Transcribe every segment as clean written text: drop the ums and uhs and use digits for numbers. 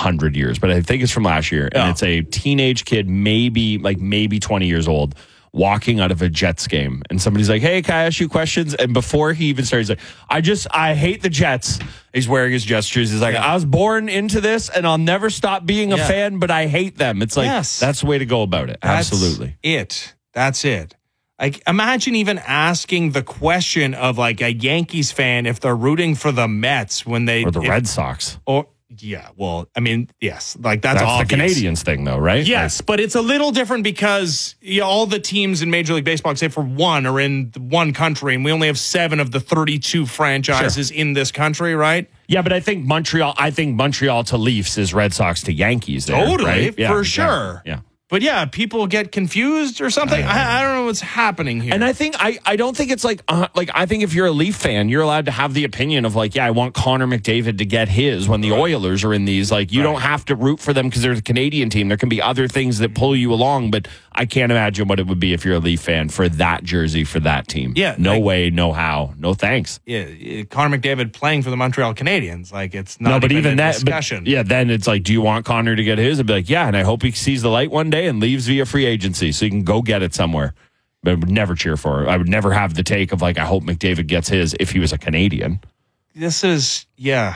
100 years, but I think it's from last year. And it's a teenage kid, maybe 20 years old, walking out of a Jets game. And somebody's like, hey, can I ask you questions? And before he even starts, he's like, I hate the Jets. He's wearing his Jets shoes. He's like, I was born into this and I'll never stop being a fan, but I hate them. It's like, that's the way to go about it. Absolutely. That's it. Like, imagine even asking the question of like a Yankees fan if they're rooting for the Mets when they... Or the Red Sox. Well, I mean, yes, like that's obvious. The Canadians thing, though, right? Yes, but it's a little different because all the teams in Major League Baseball, except for one, are in one country, and we only have 7 of the 32 franchises in this country, right? Yeah, but I think Montreal to Leafs is Red Sox to Yankees. There, totally, right? for sure. Yeah. But yeah, people get confused or something. I don't know what's happening here. And I think I don't think it's like I think if you're a Leaf fan, you're allowed to have the opinion of like, I want Connor McDavid to get his when the Oilers are in these. Like, you don't have to root for them because they're the Canadian team. There can be other things that pull you along, but I can't imagine what it would be if you're a Leaf fan for that jersey for that team. Yeah, no way, no how, no thanks. Yeah, Connor McDavid playing for the Montreal Canadiens, like it's not even a discussion. Then it's like, do you want Connor to get his? I'd be like, yeah, and I hope he sees the light one day and leaves via free agency so you can go get it somewhere. But I would never cheer for it. I would never have the take of like, I hope McDavid gets his if he was a Canadian. This is, you're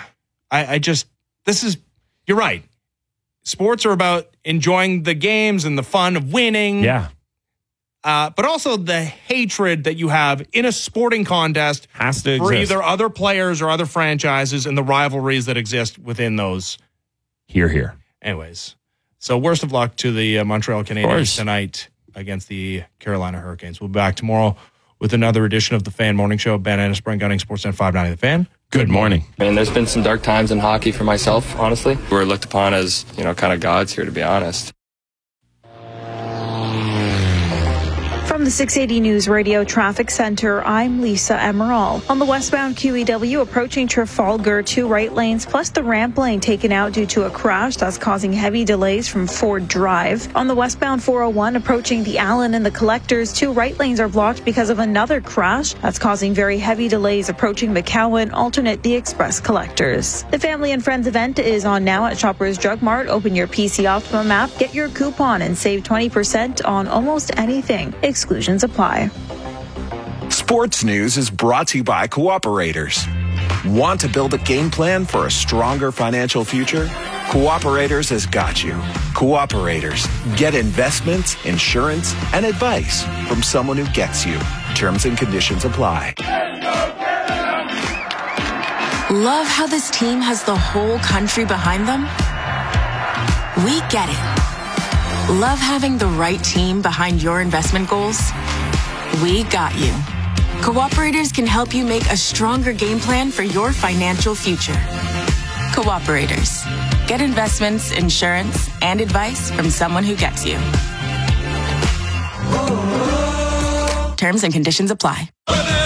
right. Sports are about enjoying the games and the fun of winning. Yeah. But also the hatred that you have in a sporting contest has to for exist. Either other players or other franchises and the rivalries that exist within those. Here. Anyways. So worst of luck to the Montreal Canadiens tonight against the Carolina Hurricanes. We'll be back tomorrow with another edition of the Fan Morning Show. Ben Ennis, Brent Gunning, Sportsnet 590 The Fan. Good morning. And there's been some dark times in hockey for myself, honestly. We're looked upon as, kind of gods here, to be honest. From the 680 News Radio Traffic Center, I'm Lisa Emerald. On the westbound QEW approaching Trafalgar, 2 right lanes plus the ramp lane taken out due to a crash that's causing heavy delays from Ford Drive. On the westbound 401 approaching the Allen and the Collectors, 2 right lanes are blocked because of another crash that's causing very heavy delays approaching McCowan, alternate the Express Collectors. The Family and Friends event is on now at Shoppers Drug Mart. Open your PC Optimum app, get your coupon, and save 20% on almost anything. Exclusions apply. Sports News is brought to you by Cooperators. Want to build a game plan for a stronger financial future? Cooperators has got you. Cooperators. Get investments, insurance, and advice from someone who gets you. Terms and conditions apply. Love how this team has the whole country behind them? We get it. Love having the right team behind your investment goals? We got you. Cooperators can help you make a stronger game plan for your financial future. Cooperators. Get investments, insurance, and advice from someone who gets you. Terms and conditions apply.